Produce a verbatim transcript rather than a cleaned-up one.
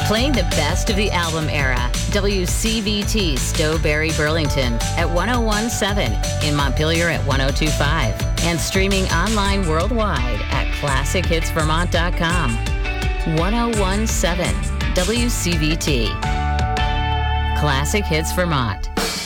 Playing the best of the album era, W C V T Stowberry Burlington at one oh one point seven, in Montpelier at one oh two point five, and streaming online worldwide at classic hits vermont dot com. one oh one point seven W C V T. Classic Hits Vermont.